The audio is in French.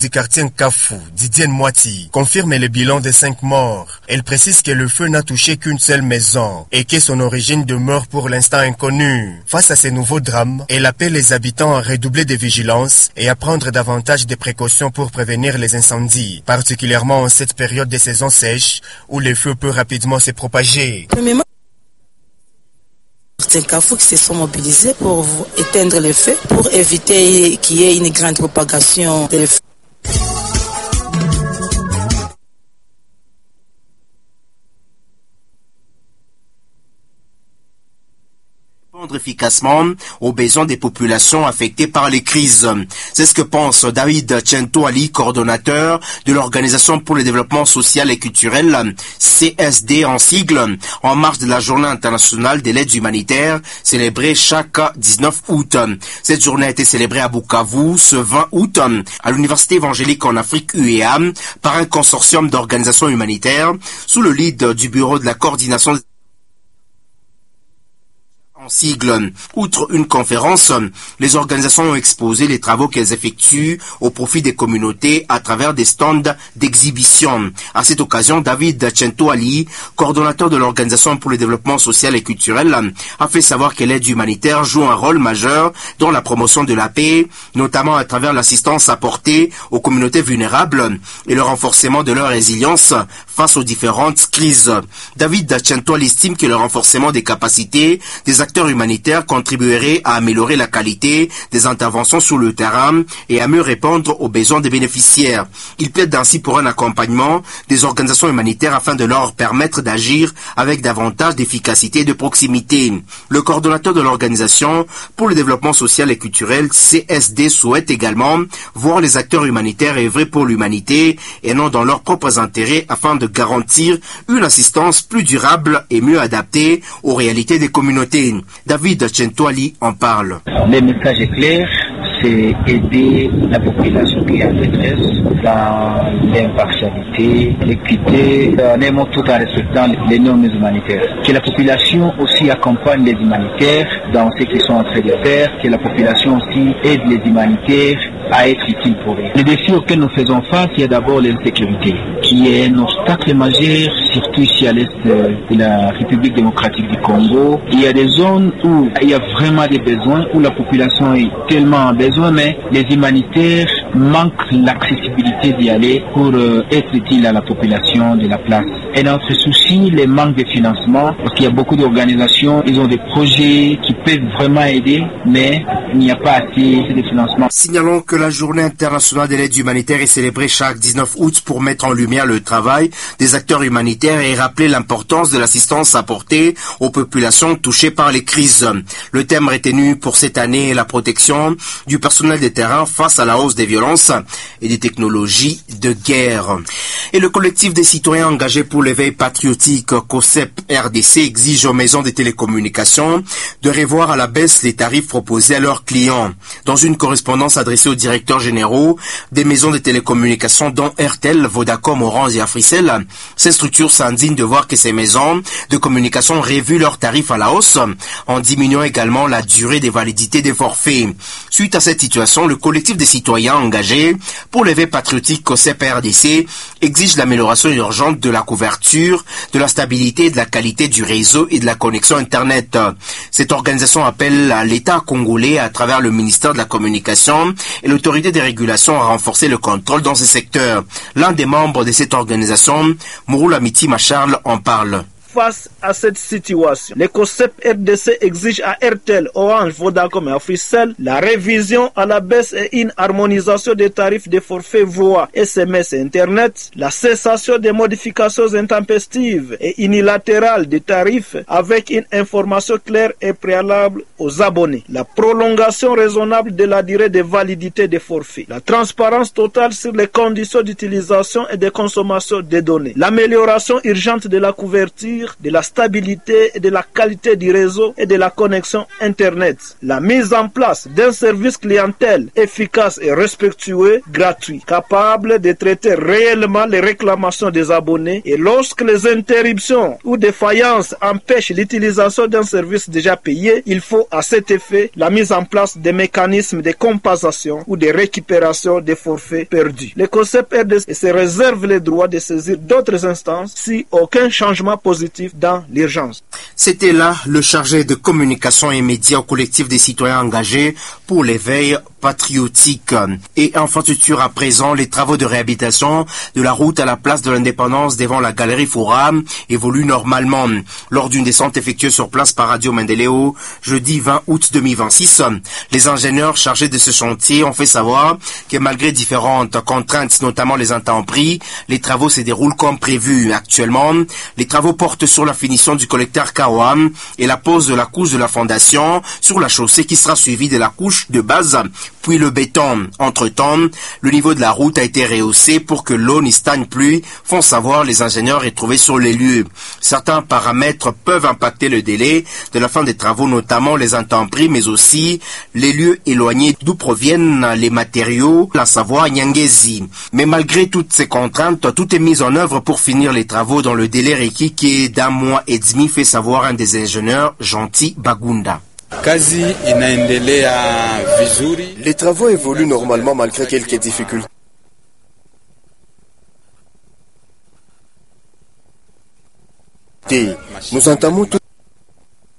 du quartier Nkafou, Didier Moiti, confirme le bilan de 5 morts. Elle précise que le feu n'a touché qu'une seule maison et que son origine demeure pour l'instant inconnue. Face à ces nouveaux drames, elle appelle les habitants à redoubler de vigilance et à prendre davantage de précautions pour prévenir les incendies, particulièrement en cette période de saison sèche où le feu peut rapidement se propager. C'est Nkafou qui se sont mobilisés pour éteindre le feu, pour éviter qu'il y ait une grande propagation de feu. Efficacement aux besoins des populations affectées par les crises. C'est ce que pense David Chento Ali, coordonnateur de l'Organisation pour le développement social et culturel, CSD en sigle, en marge de la Journée internationale de l'aide humanitaire, célébrée chaque 19 août. Cette journée a été célébrée à Bukavu ce 20 août, à l'Université évangélique en Afrique UEA, par un consortium d'organisations humanitaires, sous le lead du Bureau de la coordination en sigle. Outre une conférence, les organisations ont exposé les travaux qu'elles effectuent au profit des communautés à travers des stands d'exhibition. À cette occasion, David Chento Ali, coordonnateur de l'Organisation pour le développement social et culturel, a fait savoir que l'aide humanitaire joue un rôle majeur dans la promotion de la paix, notamment à travers l'assistance apportée aux communautés vulnérables et le renforcement de leur résilience face aux différentes crises. David Chento Ali estime que le renforcement des capacités des acteurs humanitaires contribuerait à améliorer la qualité des interventions sur le terrain et à mieux répondre aux besoins des bénéficiaires. Il plaide ainsi pour un accompagnement des organisations humanitaires afin de leur permettre d'agir avec davantage d'efficacité et de proximité. Le coordonnateur de l'Organisation pour le développement social et culturel, CSD, souhaite également voir les acteurs humanitaires œuvrer pour l'humanité et non dans leurs propres intérêts afin de garantir une assistance plus durable et mieux adaptée aux réalités des communautés. David Chento Ali en parle. Le message est clair, c'est aider la population qui est en détresse dans l'impartialité, l'équité, en tout en respectant les normes humanitaires. Que la population aussi accompagne les humanitaires dans ce qu'ils sont en train de faire, que la population aussi aide les humanitaires à être utile pour eux. Le défi auquel nous faisons face, il y a d'abord l'insécurité, qui est un obstacle majeur, surtout ici à l'est de la République démocratique du Congo. Il y a des zones où il y a vraiment des besoins, où la population est tellement en besoin, mais les humanitaires manquent l'accessibilité d'y aller pour être utile à la population de la place. Et notre souci, le manque de financement, parce qu'il y a beaucoup d'organisations, ils ont des projets qui peuvent vraiment aider, mais il n'y a pas assez de financement. Signalons que la Journée internationale de l'aide humanitaire est célébrée chaque 19 août pour mettre en lumière le travail des acteurs humanitaires et rappeler l'importance de l'assistance apportée aux populations touchées par les crises. Le thème retenu pour cette année est la protection du personnel de terrain face à la hausse des violences et des technologies de guerre. Et le collectif des citoyens engagés pour l'éveil patriotique COSEP RDC exige aux maisons de télécommunications de revoir à la baisse les tarifs proposés à leurs clients. Dans une correspondance adressée aux directeurs généraux des maisons de télécommunications dont RTL, Vodacom, Orange et Africell, ces structures s'indignent de voir que ces maisons de communication ont revu leurs tarifs à la hausse en diminuant également la durée des validités des forfaits. Suite à cette situation, le collectif des citoyens engagés pour l'éveil patriotique COSEP RDC exige l'amélioration urgente de la couverture, de la stabilité et de la qualité du réseau et de la connexion Internet. Cette organisation appelle à l'État congolais à travers le ministère de la Communication et l'autorité des régulations à renforcer le contrôle dans ce secteur. L'un des membres de cette organisation, Mouroula Mitima Charles, en parle. Face à cette situation, le COSEP RDC exige à RTL, Orange, Vodacom et Africell la révision à la baisse et une harmonisation des tarifs des forfaits voix, SMS et Internet, la cessation des modifications intempestives et unilatérales des tarifs avec une information claire et préalable aux abonnés, la prolongation raisonnable de la durée de validité des forfaits, la transparence totale sur les conditions d'utilisation et de consommation des données, l'amélioration urgente de la couverture garantir de la stabilité et de la qualité du réseau et de la connexion Internet. La mise en place d'un service clientèle efficace et respectueux, gratuit, capable de traiter réellement les réclamations des abonnés et lorsque les interruptions ou défaillances empêchent l'utilisation d'un service déjà payé, il faut à cet effet la mise en place des mécanismes de compensation ou de récupération des forfaits perdus. Le concept RDC se réserve le droit de saisir d'autres instances si aucun changement positif dans l'urgence. C'était là le chargé de communication et médias au collectif des citoyens engagés pour l'éveil patriotique. Et infrastructure à présent, les travaux de réhabilitation de la route à la place de l'Indépendance devant la galerie Forum évoluent normalement. Lors d'une descente effectuée sur place par Radio Mendeleo, jeudi 20 août 2026, les ingénieurs chargés de ce chantier ont fait savoir que malgré différentes contraintes, notamment les intempéries, les travaux se déroulent comme prévu. Actuellement, les travaux portent sur la finition du collecteur Kawam et la pose de la couche de la fondation sur la chaussée qui sera suivie de la couche de base, puis le béton. Entre-temps, le niveau de la route a été rehaussé pour que l'eau n'y stagne plus, font savoir les ingénieurs retrouvés sur les lieux. Certains paramètres peuvent impacter le délai de la fin des travaux, notamment les intempéries, mais aussi les lieux éloignés d'où proviennent les matériaux, à savoir Nyangezi. Mais malgré toutes ces contraintes, tout est mis en œuvre pour finir les travaux dans le délai requis qui est d'1 mois et demi, fait savoir un des ingénieurs, Gentil Bagunda. Les travaux évoluent normalement malgré quelques difficultés. Nous entamons tout